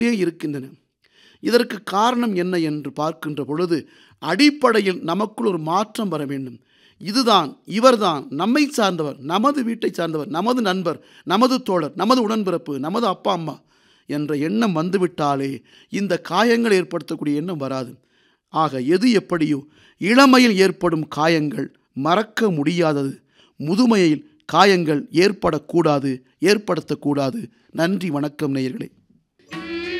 இருக்கின்றன. இதற்கு காரணம் என்ன என்று பார்க்கின்ற பொழுது அடிப்படையில் நமக்குள் ஒரு மாற்றம் வர வேண்டும். இதுதான், இவர்தான், நம்மை சார்ந்தவர், நமது வீட்டை சார்ந்தவர், நமது நண்பர், நமது தோழர், நமது உடன்பிறப்பு, நமது அப்பா அம்மா என்ற எண்ணம் வந்துவிட்டாலே இந்த காயங்கள் ஏற்படுத்தக்கூடிய எண்ணம் வராது. ஆக எது எப்படியோ இளமையில் ஏற்படும் காயங்கள் மறக்க முடியாதது. முதுமையில் காயங்கள் ஏற்படக்கூடாது, ஏற்படுத்தக்கூடாது. நன்றி, வணக்கம் நேயர்களே.